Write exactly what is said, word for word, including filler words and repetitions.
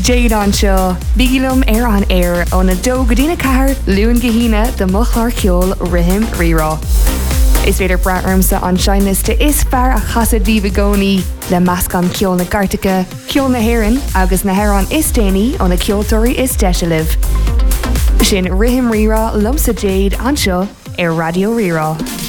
Jade an seo, bígilum ar an air ó na dó godína cahar luúin gahína de mochlar ceol rihim rirá. Is féidir braarmsa an seinliste is fear a chasad bhí gcónaí le measc an ceol na Gartacha, ceol na Héireann agus na Héireann is déanaí ó na ceoltóirí is deisialah. Sin rihim rirá lumsa Jade an seo ar Radio Rirá.